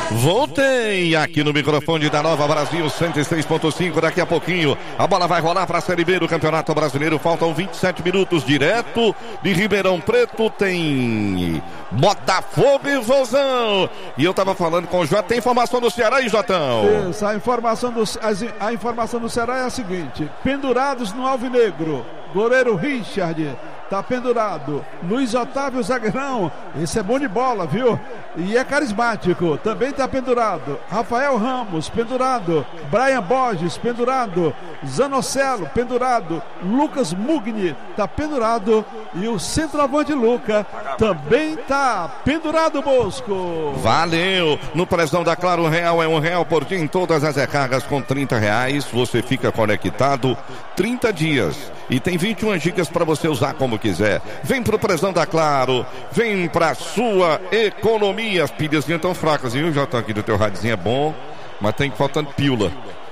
Voltei aqui no microfone da Nova Brasil 106.5. Daqui a pouquinho a bola vai rolar para a Série B do Campeonato Brasileiro. Faltam 27 minutos direto de Ribeirão Preto. Tem Botafogo e Vozão. E eu tava falando com o Jota. Tem informação do Ceará aí, Jotão? Isso, a informação do Ceará é a seguinte: pendurados no Alvinegro, goleiro Richard tá pendurado, Luiz Otávio zagueirão, esse é bom de bola, viu? E é carismático, também tá pendurado, Rafael Ramos pendurado, Brian Borges pendurado, Zanocelo pendurado, Lucas Mugni tá pendurado e o centroavante Luca também tá pendurado, Bosco. Valeu! No Prezão da Claro, R$1 é R$1 por dia em todas as recargas com R$30. Você fica conectado 30 dias e tem 21 gigas para você usar como quiser. Vem pro Prezão da Claro, vem pra sua economia. As pilhas estão fracas, viu? Já tá aqui do teu radinho, é bom, mas tem faltando pílula.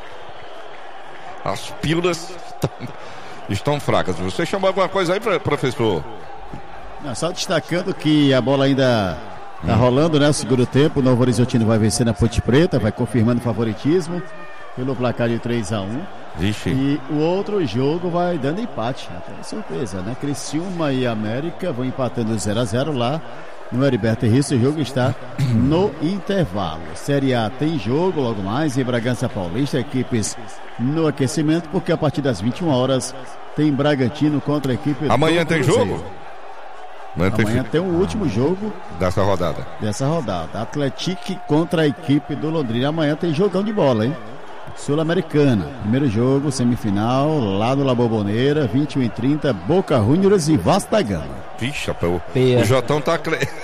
As pílulas estão fracas. Você chamou alguma coisa aí, professor? Não, só destacando que a bola ainda tá rolando, né? Segundo tempo, o Novo Horizontino vai vencer na Ponte Preta, vai confirmando o favoritismo pelo placar de 3-1. Vixe. E o outro jogo vai dando empate, até surpresa, né? Criciúma e América vão empatando 0-0 lá no Heriberto Risso. O jogo está no intervalo. Série A tem jogo logo mais em Bragança Paulista, equipes no aquecimento, porque a partir das 21 horas tem Bragantino contra a equipe do Amanhã tem jogo? Amanhã tem o último jogo dessa rodada. Atlético contra a equipe do Londrina. Amanhã tem jogão de bola, hein? Sul-Americana, primeiro jogo, semifinal, lá no La Bombonera, 21h30, Boca Juniors e Vasco da Gama. Vixe, o Jotão tá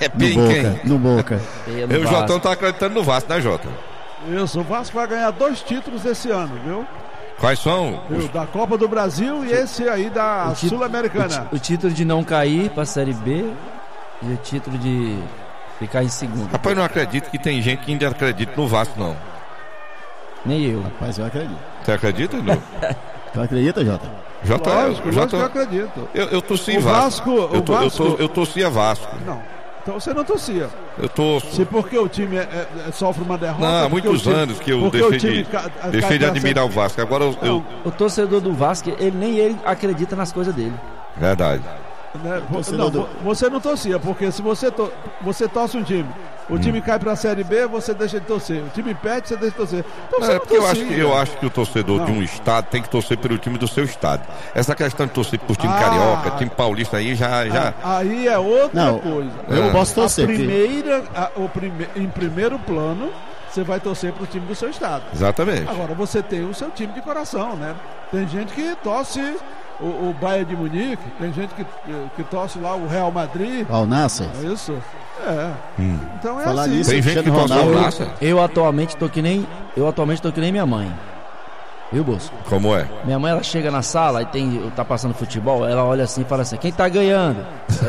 no Boca. O Jotão tá acreditando no Vasco, né, Jota? Isso, o Vasco vai ganhar 2 títulos esse ano, viu? Quais são? O da Copa do Brasil e esse aí da Sul-Americana. O título de não cair pra Série B e o título de ficar em segundo. Rapaz, eu não acredito que tem gente que ainda acredita no Vasco, não. Nem eu. Rapaz, eu acredito. Você acredita, não? Tu acredita, Jota? Lógico, eu acredito. Eu torci Vasco. Eu torcia Vasco. Não. Então você não torcia. Eu torço. Se porque o time sofre uma derrota. Não, há muitos anos que eu deixei de admirar o Vasco. Agora o torcedor do Vasco, nem ele acredita nas coisas dele. Verdade. Você não torcia, porque se você torce um time, o time cai pra Série B, você deixa de torcer. O time perde, você deixa de torcer. Então, porque eu acho que o torcedor de um estado tem que torcer pelo time do seu estado. Essa questão de torcer por time carioca, time paulista aí já... Aí é outra coisa. Eu posso torcer. Em primeiro plano, você vai torcer pro time do seu estado. Exatamente. Agora, você tem o seu time de coração, né? Tem gente que torce o Bayern de Munique, tem gente que torce lá o Real Madrid. Al Nassr. É isso. Então é Falar assim. Nisso, tem gente que torce ao Nassr. Eu atualmente tô que nem minha mãe. Viu, Bosco? Como é? Minha mãe, ela chega na sala e tá passando futebol, ela olha assim e fala assim: quem tá ganhando?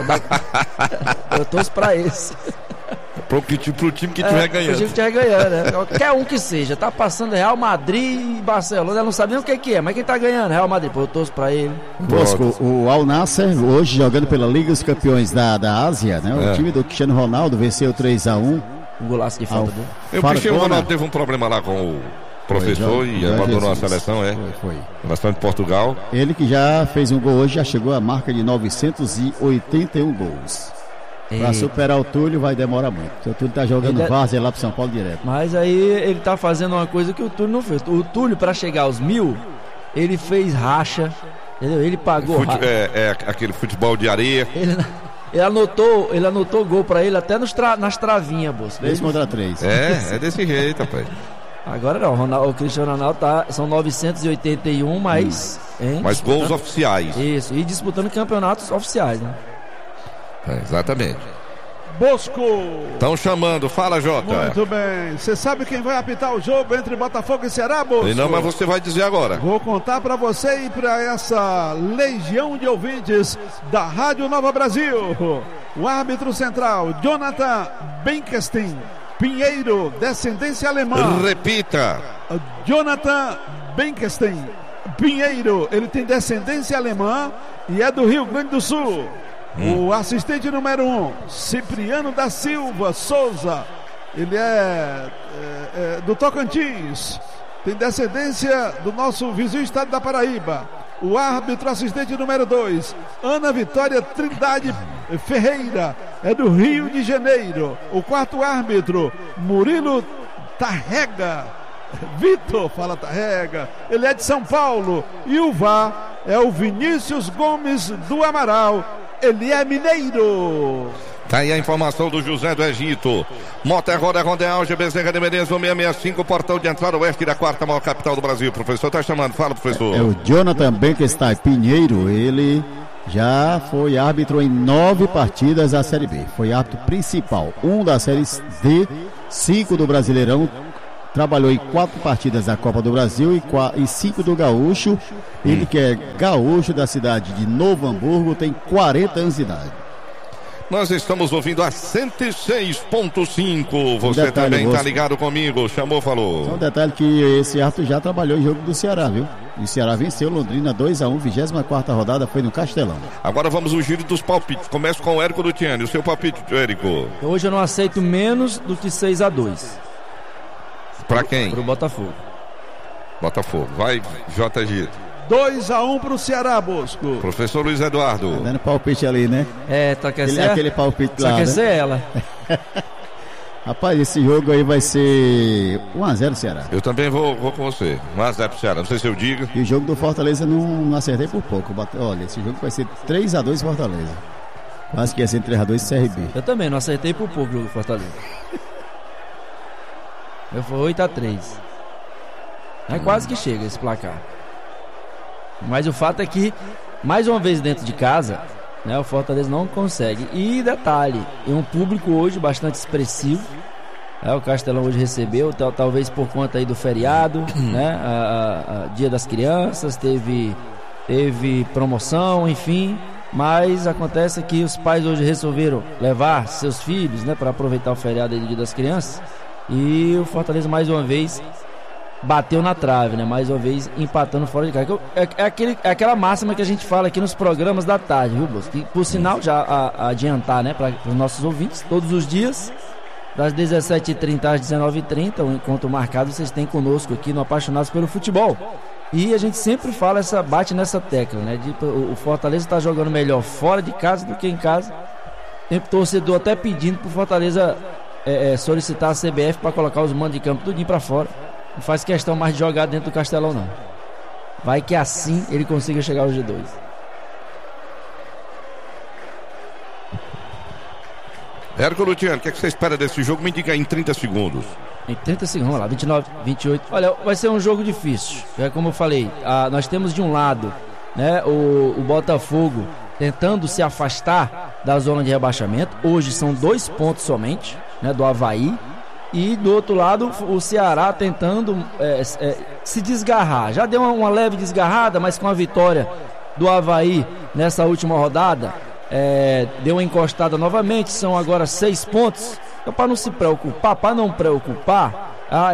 Eu torço pra esse. Pro time que estiver ganhando. Pro time que estiver ganhando, né? Qualquer um que seja. Tá passando Real Madrid e Barcelona. Ela não sabe nem o que é, mas quem tá ganhando? Real Madrid. Pô, eu torço pra ele. Bosco, o Al Nassr, hoje jogando pela Liga dos Campeões da Ásia, né? O time do Cristiano Ronaldo venceu 3-1. Um golaço de falta dele. O Cristiano Ronaldo teve um problema lá com o professor e abandonou a seleção, Foi. Seleção de Portugal. Ele que já fez um gol hoje, já chegou à marca de 981 gols. Pra superar o Túlio vai demorar muito. O Túlio tá jogando várzea lá pro São Paulo direto. Mas aí ele tá fazendo uma coisa que o Túlio não fez. O Túlio, pra chegar aos 1000, ele fez racha, entendeu? Ele pagou racha. Aquele futebol de areia. Ele anotou gol pra ele até nas travinhas, Bolsa. 3 contra 3. É desse jeito, rapaz. Agora não, o Cristiano Ronaldo são 981, mais gols oficiais. Isso, e disputando campeonatos oficiais, né? Exatamente. Bosco. Estão chamando, fala, Jota. Muito bem. Você sabe quem vai apitar o jogo entre Botafogo e Ceará, Bosco? Não, mas você vai dizer agora. Vou contar pra você e pra essa legião de ouvintes da Rádio Nova Brasil. O árbitro central, Jonathan Benkestein Pinheiro, descendência alemã. Repita. Jonathan Benkestein Pinheiro, ele tem descendência alemã e é do Rio Grande do Sul. O assistente número 1, Cipriano da Silva Souza, Ele é do Tocantins. Tem descendência do nosso vizinho estado da Paraíba. O árbitro assistente número 2, Ana Vitória Trindade Ferreira, é do Rio de Janeiro. O quarto árbitro, Murilo Tarrega. Vitor fala Tarrega, ele é de São Paulo. E o VAR é o Vinícius Gomes do Amaral, ele é mineiro. Tá aí a informação do José do Egito. Mota Roda Rodeal, Bezerra de Menezes, 665, portão de entrada oeste da quarta maior capital do Brasil. Professor, tá chamando, fala, professor. É o Jonathan Benkenstein Pinheiro, ele já foi árbitro em 9 partidas da Série B. Foi árbitro principal, 1 da Série D, 5 do Brasileirão. Trabalhou em 4 partidas da Copa do Brasil e 5 do Gaúcho. Ele que é gaúcho da cidade de Novo Hamburgo, tem 40 anos de idade. Nós estamos ouvindo a 106.5. Você também está ligado comigo. Chamou, falou. Só um detalhe que esse árbitro já trabalhou em jogo do Ceará, viu? E o Ceará venceu Londrina 2-1, 24ª rodada, foi no Castelão. Agora vamos ao giro dos palpites. Começa com o Érico Lutiani. O seu palpite, Érico? Hoje eu não aceito menos do que 6-2. Pra quem? Pro Botafogo. Botafogo. Vai, JG. 2-1 pro Ceará, Bosco. Professor Luiz Eduardo. Tá dando palpite ali, né? Tá quer ser? Aquele palpite lá, só quer né? ser ela. Rapaz, esse jogo aí vai ser 1-0 Ceará. Eu também vou com você. 1-0 pro Ceará. Não sei se eu digo. E o jogo do Fortaleza não acertei por pouco. Olha, esse jogo vai ser 3-2 Fortaleza. Quase que ia ser 3-2 CRB. Eu também não acertei por pouco o jogo do Fortaleza. Eu fui 8-3. É quase que chega esse placar. Mas o fato é que, mais uma vez dentro de casa, né, o Fortaleza não consegue. E detalhe, é um público hoje bastante expressivo. O Castelão hoje recebeu, talvez por conta aí do feriado, né, Dia das Crianças, teve promoção, enfim. Mas acontece que os pais hoje resolveram levar seus filhos, né, para aproveitar o feriado aí do Dia das Crianças. E o Fortaleza mais uma vez bateu na trave, né? Mais uma vez empatando fora de casa. É aquela máxima que a gente fala aqui nos programas da tarde, viu, Bosco? E, por sinal, já adiantar, né, para os nossos ouvintes, todos os dias, das 17h30 às 19h30, o encontro marcado vocês têm conosco aqui no Apaixonados pelo Futebol. E a gente sempre bate nessa tecla, né? O Fortaleza está jogando melhor fora de casa do que em casa. Tem o torcedor até pedindo pro Fortaleza solicitar a CBF para colocar os mandos de campo tudinho para fora. Não faz questão mais de jogar dentro do Castelão, não. Vai que assim ele consiga chegar ao G2. Érico Lutiano, o que você espera desse jogo? Me diga em 30 segundos. Em 30 segundos, vamos lá, 29, 28. Olha, vai ser um jogo difícil. Como eu falei, nós temos de um lado, né, o Botafogo tentando se afastar da zona de rebaixamento. Hoje são 2 pontos somente, né, do Avaí. E do outro lado o Ceará tentando se desgarrar. Já deu uma leve desgarrada, mas com a vitória do Avaí nessa última rodada, deu uma encostada novamente. São agora 6 pontos. Então, para não se preocupar, para não preocupar,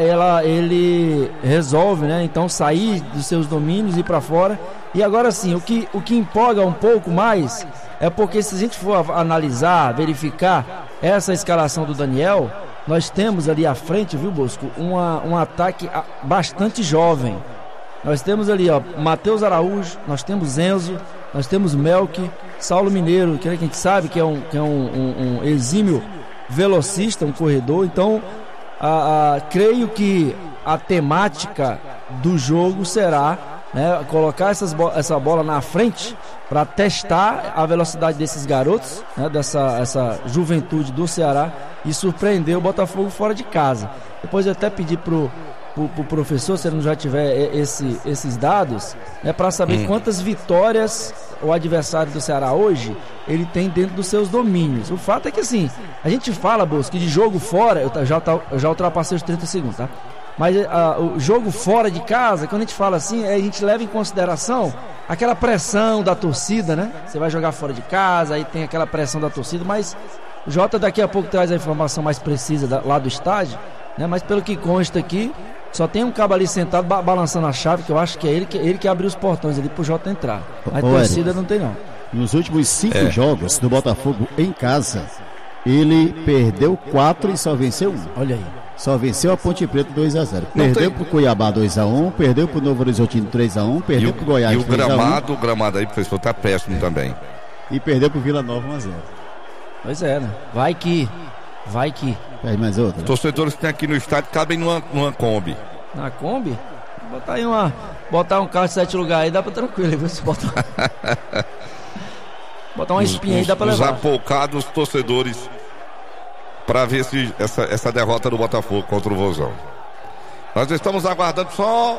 ele resolve, né, então sair dos seus domínios e ir para fora. E agora sim, o que empolga um pouco mais é porque, se a gente for analisar, verificar essa escalação do Daniel, nós temos ali à frente, viu, Bosco, um ataque bastante jovem. Nós temos ali, Matheus Araújo, nós temos Enzo, nós temos Melk, Saulo Mineiro, que a gente sabe que é um exímio velocista, um corredor. Então, creio que a temática do jogo será, né, colocar essa bola na frente para testar a velocidade desses garotos, né, essa juventude do Ceará, e surpreender o Botafogo fora de casa. Depois eu até pedi pro professor, se ele não já tiver esses dados, né, para saber quantas vitórias o adversário do Ceará hoje ele tem dentro dos seus domínios. O fato é que, assim, a gente fala, Bosco, de jogo fora, eu já ultrapassei os 30 segundos, tá? Mas o jogo fora de casa, quando a gente fala assim, a gente leva em consideração aquela pressão da torcida, né? Você vai jogar fora de casa, aí tem aquela pressão da torcida, mas o Jota daqui a pouco traz a informação mais precisa lá do estádio, né? Mas pelo que consta aqui, só tem um cabo ali sentado balançando a chave, que eu acho que é ele que abriu os portões ali pro Jota entrar. Mas torcida não tem, não. Nos últimos 5 jogos do Botafogo em casa, Ele perdeu 4 e só venceu 1. Olha aí. Só venceu a Ponte Preta 2-0. Perdeu pro Cuiabá 2-1, perdeu pro Novo Horizontino 3-1, perdeu pro Goiás 3-1. E o gramado aí, professor, tá péssimo também. E perdeu pro Vila Nova 1-0. Pois é, né? Vai que. Perde mais outra. Os torcedores que tem aqui no estádio cabem numa Kombi. Na Kombi? Botar um carro de 7 lugares aí dá pra tranquilo. Você botar uma espinha aí dá pra levar. Os apoucados torcedores para ver se essa derrota do Botafogo contra o Vozão. Nós estamos aguardando só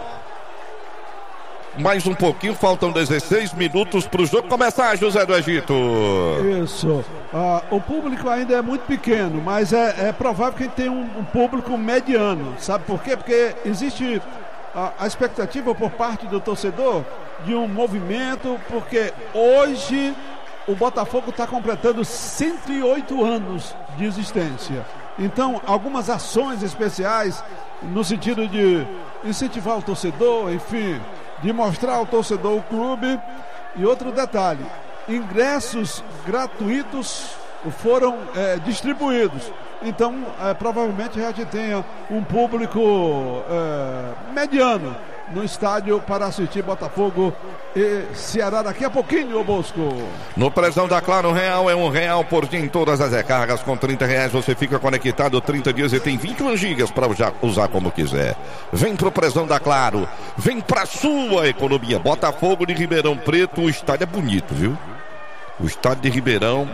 mais um pouquinho, faltam 16 minutos para o jogo começar, José do Egito. Isso. O público ainda é muito pequeno, mas é provável que a gente tenha um público mediano. Sabe por quê? Porque existe a expectativa por parte do torcedor de um movimento, porque hoje o Botafogo está completando 108 anos de existência. Então, algumas ações especiais no sentido de incentivar o torcedor, enfim, de mostrar ao torcedor o clube. E outro detalhe, ingressos gratuitos foram distribuídos. Então, provavelmente a gente tenha um público mediano no estádio para assistir Botafogo e Ceará daqui a pouquinho, ô Bosco. No prezão da Claro Real é R$1 por dia em todas as recargas. Com R$30 você fica conectado 30 dias e tem 21 gigas para usar como quiser. Vem pro prezão da Claro, vem pra sua economia. Botafogo de Ribeirão Preto, o estádio é bonito, viu? O estádio de Ribeirão,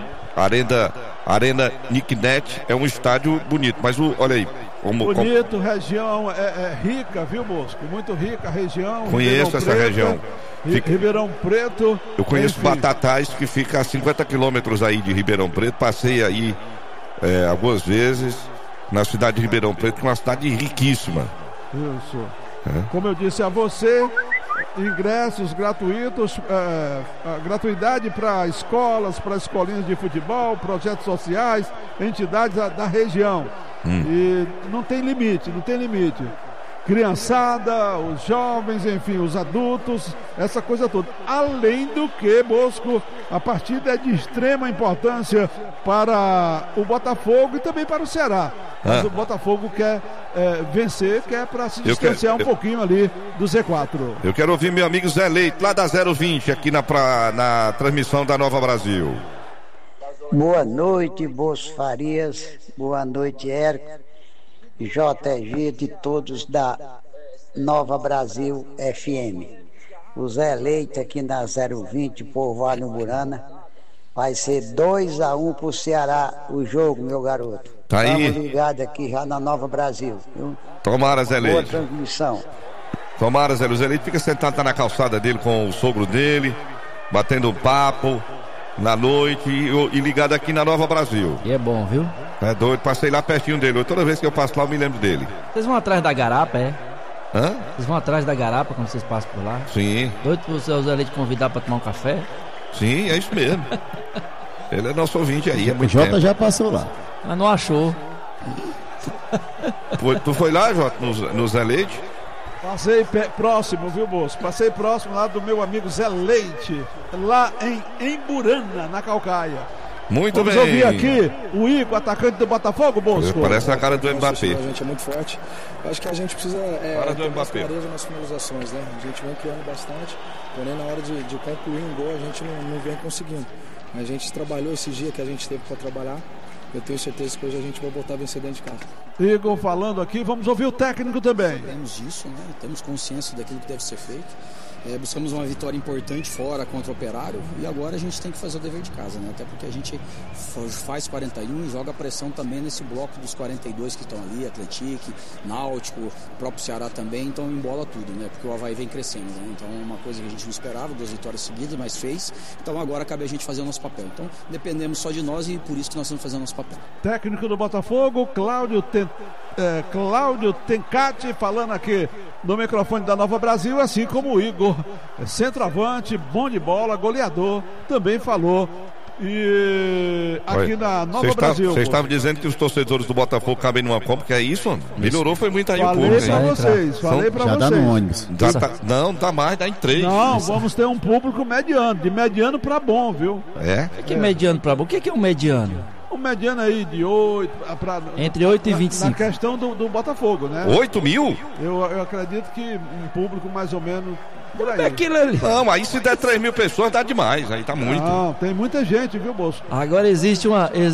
Arena Nicknet, é um estádio bonito, mas olha aí. Bonito, região é rica, viu, Bosco? Muito rica a região. Conheço essa região. Ribeirão Preto. Eu conheço Batatais, que fica a 50 quilômetros aí de Ribeirão Preto. Passei aí algumas vezes na cidade de Ribeirão Preto, que é uma cidade riquíssima. Isso. Como eu disse a você, ingressos gratuitos, gratuidade para escolas, para escolinhas de futebol, projetos sociais, entidades da região. E não tem limite. Criançada, os jovens, enfim, os adultos, essa coisa toda. Além do que, Bosco, a partida é de extrema importância para o Botafogo e também para o Ceará. Mas o Botafogo quer vencer, quer para se distanciar um pouquinho ali do Z4. Eu quero ouvir meu amigo Zé Leite, lá da 020, aqui na transmissão da Nova Brasil. Boa noite, Bos Farias. Boa noite, Érico, JG e todos da Nova Brasil FM. O Zé Leite aqui na 020, por Vale Umburana. Vai ser 2-1 pro Ceará o jogo, meu garoto. Tá aí. Estamos ligados aqui já na Nova Brasil, viu? Tomara, Zé Leite. Boa transmissão. Tomara, Zé Leite. O Zé Leite fica sentado na calçada dele com o sogro dele, batendo um papo na noite e ligado aqui na Nova Brasil. E é bom, viu? É doido, passei lá pertinho dele. Toda vez que eu passo lá eu me lembro dele. Vocês vão atrás da garapa, é? Hã? Vocês vão atrás da garapa quando vocês passam por lá? Sim. Doido pro seu Zé Leite convidar pra tomar um café? Sim, é isso mesmo. Ele é nosso ouvinte aí, é muito Jota tempo. já passou lá. Mas não achou. Tu foi lá, Jota, no Zé Leite? Passei próximo, viu, moço? Passei próximo lá do meu amigo Zé Leite, lá em Emburana, na Calcaia. Muito bem. Vamos ouvir aqui o Igor, atacante do Botafogo, Bosco. Parece a cara do Mbappé. A gente é muito forte. Acho que a gente precisa ter mais clareza nas finalizações, né? A gente vem criando bastante, porém na hora de concluir um gol a gente não vem conseguindo. A gente trabalhou esse dia que a gente teve para trabalhar. Eu tenho certeza que hoje a gente vai botar a vencer dentro de casa. Igor falando aqui, vamos ouvir o técnico também. Sabemos disso, né? Temos consciência daquilo que deve ser feito. Buscamos uma vitória importante fora contra o Operário e agora a gente tem que fazer o dever de casa, né? Até porque a gente faz 41 e joga pressão também nesse bloco dos 42 que estão ali, Atlético, Náutico, o próprio Ceará também, então embola tudo, né? Porque o Avaí vem crescendo, né? Então é uma coisa que a gente não esperava, 2 vitórias seguidas, mas fez. Então agora cabe a gente fazer o nosso papel. Então dependemos só de nós e por isso que nós estamos fazendo o nosso papel. Técnico do Botafogo, Cláudio Tencati, falando aqui no microfone da Nova Brasil, assim como o Igor, centroavante, bom de bola, goleador, também falou. E aqui na Nova Brasil. Você estava dizendo que os torcedores do Botafogo cabem numa Copa, que é isso? Melhorou, foi muito aí o público. Falei pra vocês. Já dá no ônibus. Não, dá mais, dá em 3. Não, vamos ter um público mediano, de mediano pra bom, viu? É? O que é mediano pra bom? O que é um mediano? um mediano aí de 8 entre 8 e 25. Na questão do Botafogo, né? 8 mil? Eu acredito que um público mais ou menos por aí. Aquilo ali. Não, aí se der 3 mil pessoas dá demais, aí tá muito. Não, tem muita gente, viu, Bosco? Agora existe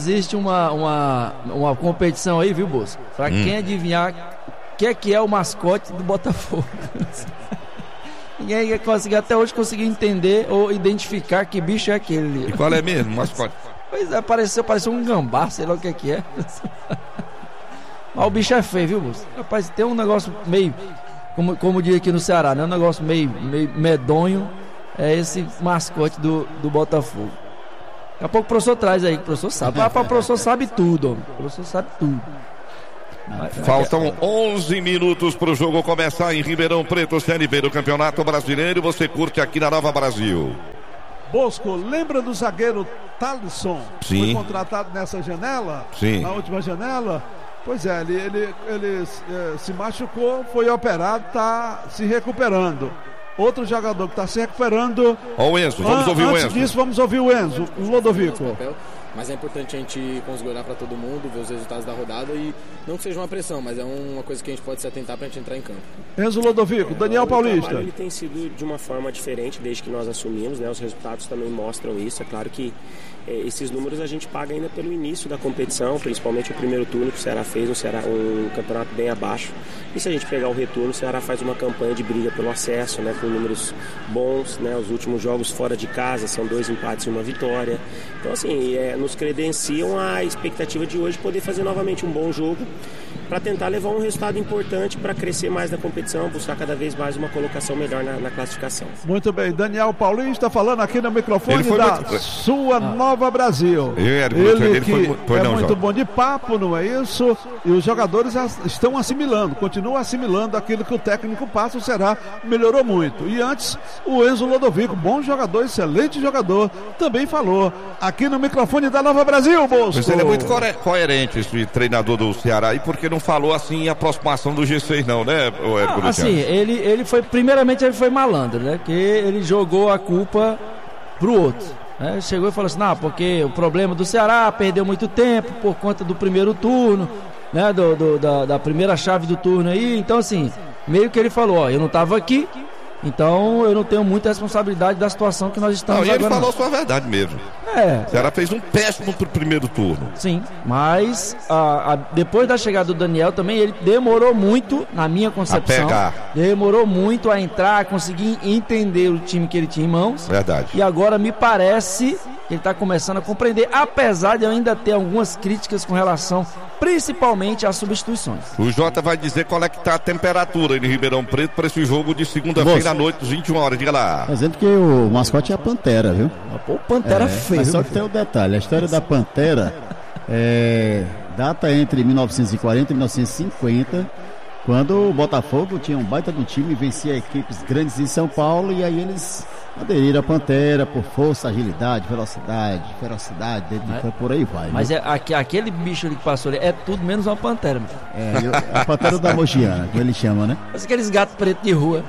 uma competição aí, viu, Bosco? Pra quem adivinhar o que é o mascote do Botafogo. Ninguém até hoje conseguiu entender ou identificar que bicho é aquele. E qual é mesmo, mascote? Pois é, pareceu um gambá, sei lá o que é. Mas o bicho é feio, viu, moço? Rapaz, tem um negócio meio, como diz aqui no Ceará, né? Um negócio meio medonho. É esse mascote do Botafogo. Daqui a pouco o professor traz aí, que o professor sabe. O professor sabe tudo, homem. O professor sabe tudo. Faltam 11 minutos para o jogo começar em Ribeirão Preto, Série B do Campeonato Brasileiro. Você curte aqui na Nova Brasil. Bosco, lembra do zagueiro Thalisson? Sim. Foi contratado nessa janela? Sim. Na última janela? Pois é, ele se machucou, foi operado, está se recuperando. Outro jogador que está se recuperando. Ó o Enzo, vamos ouvir o Enzo. Antes disso, vamos ouvir o Enzo, o Lodovico. Mas é importante a gente conseguir olhar para todo mundo, ver os resultados da rodada e não que seja uma pressão, mas é uma coisa que a gente pode se atentar para a gente entrar em campo. Enzo Lodovico, Daniel Paulista. Ele tem sido de uma forma diferente desde que nós assumimos, né? Os resultados também mostram isso. É claro que esses números a gente paga ainda pelo início da competição, principalmente o primeiro turno que o Ceará fez, um campeonato bem abaixo. E se a gente pegar o retorno, o Ceará faz uma campanha de briga pelo acesso, né? Com números bons, né? Os últimos jogos fora de casa são 2 empates e 1 vitória. Então, assim, nos credenciam a expectativa de hoje poder fazer novamente um bom jogo para tentar levar um resultado importante para crescer mais na competição, buscar cada vez mais uma colocação melhor na classificação. Muito bem, Daniel Paulista falando aqui no microfone da sua Nova Brasil. Ele que é muito bom de papo, não é isso? E os jogadores estão assimilando, continuam assimilando aquilo que o técnico passa. O Ceará melhorou muito. E antes, o Enzo Lodovico, bom jogador, excelente jogador, também falou aqui no microfone da Nova Brasil, Bosco. Mas ele é muito coerente, esse treinador do Ceará, e porque não falou assim em aproximação do G6 não, né, o Érico? Assim, ele foi malandro, né? Que ele jogou a culpa pro outro, né? Chegou e falou assim, porque o problema do Ceará perdeu muito tempo por conta do primeiro turno, né? Da primeira chave do turno aí. Então, assim, meio que ele falou, eu não tava aqui, então eu não tenho muita responsabilidade da situação que nós estamos agora. Ele falou sua verdade mesmo. O Ceará fez um péssimo pro primeiro turno. Sim, mas depois da chegada do Daniel também, ele demorou muito, na minha concepção, demorou muito a entrar, a conseguir entender o time que ele tinha em mãos. Verdade. E agora me parece que ele está começando a compreender, apesar de eu ainda ter algumas críticas com relação principalmente às substituições. O Jota vai dizer qual é que tá a temperatura em Ribeirão Preto para esse jogo de segunda-feira à noite, às 21 horas. Diga lá. Dizendo que o mascote é a Pantera, viu? Pô, Pantera feio. Mas só que tem um detalhe, a história da Pantera data entre 1940 e 1950, quando o Botafogo tinha um baita do time e vencia equipes grandes em São Paulo, e aí eles aderiram à Pantera por força, agilidade, velocidade, ferocidade, por aí vai. Mas aquele bicho ali que passou ali é tudo menos uma pantera. A Pantera da Mogiana, que ele chama, né? Mas aqueles gatos pretos de rua.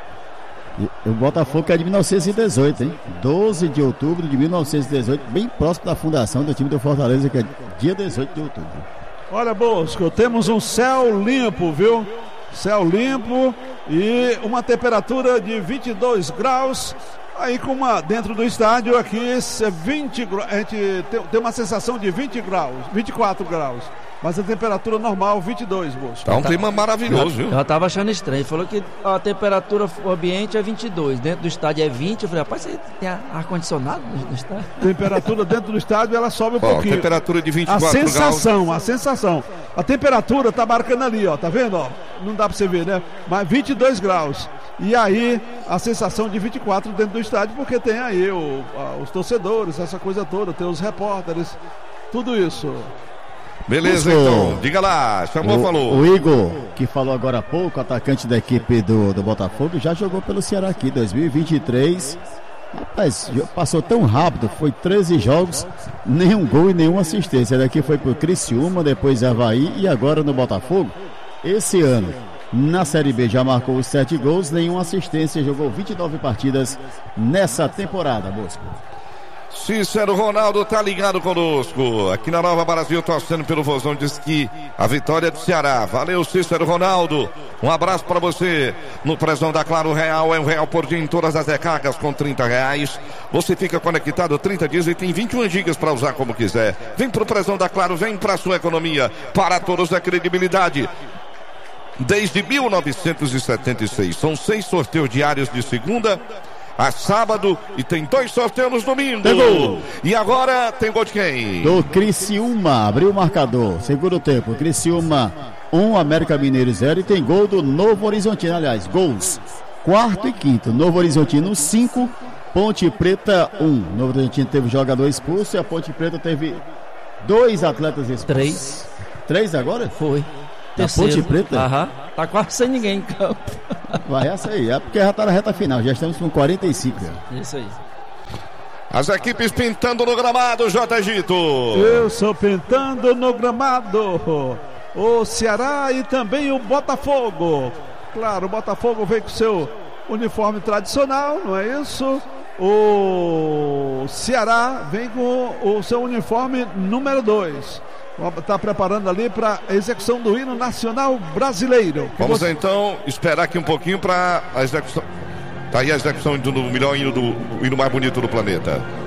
O Botafogo é de 1918, hein? 12 de outubro de 1918, bem próximo da fundação do time do Fortaleza, que é dia 18 de outubro. Olha, Bosco, temos um céu limpo, viu? Céu limpo e uma temperatura de 22 graus. Aí dentro do estádio aqui, 20 graus, a gente tem uma sensação de 24 graus. Mas a temperatura normal, 22, Bosco. Tá um clima maravilhoso, viu? Eu tava achando estranho. Ele falou que a temperatura ambiente é 22, dentro do estádio é 20. Eu falei, rapaz, você tem ar-condicionado no estádio? Temperatura dentro do estádio, ela sobe um pouquinho. Temperatura de 24 graus. A sensação. A temperatura tá marcando ali, ó. Tá vendo, ó? Não dá pra você ver, né? Mas 22 graus. E aí, a sensação de 24 dentro do estádio, porque tem aí os torcedores, essa coisa toda, tem os repórteres, tudo isso. Beleza, então, diga lá, falou. O Igor, que falou agora há pouco, atacante da equipe do Botafogo, já jogou pelo Ceará aqui, 2023. Rapaz, passou tão rápido, foi 13 jogos, nenhum gol e nenhuma assistência. Daqui foi pro Criciúma, depois Avaí e agora no Botafogo. Esse ano, na Série B, já marcou os 7 gols, nenhuma assistência, jogou 29 partidas nessa temporada, Bosco. Cícero Ronaldo tá ligado conosco. Aqui na Nova Brasil, torcendo pelo Vozão, diz que a vitória é do Ceará. Valeu, Cícero Ronaldo. Um abraço pra você. No Prezão da Claro Real, é R$1 por dia em todas as recargas com R$30. Você fica conectado 30 dias e tem 21 gigas pra usar como quiser. Vem pro Prezão da Claro, vem pra sua economia. Para todos a credibilidade. Desde 1976. São 6 sorteios diários de segunda a sábado e tem 2 sorteios nos domingos. Tem gol. E agora tem gol de quem? Do Criciúma, abriu o marcador. Segundo tempo, Criciúma 1, América Mineiro 0 e tem gol do Novo Horizontino. Aliás, gols 4º e 5º. Novo Horizontino 5, Ponte Preta 1. Novo Horizontino teve jogador expulso e a Ponte Preta teve 2 atletas expulsos. 3 agora? Foi. Da Ponte Preta? Aham. Tá quase sem ninguém em campo. Vai essa aí, é porque já tá na reta final, já estamos com 45. Isso aí. As equipes pintando no gramado, J. Gito. Eu sou pintando no gramado. O Ceará e também o Botafogo. Claro, o Botafogo veio com seu uniforme tradicional, não é isso? O Ceará vem com o seu uniforme número 2. Está preparando ali para a execução do hino nacional brasileiro. Vamos então esperar aqui um pouquinho para a execução. Tá aí a execução do melhor hino, do hino mais bonito do planeta.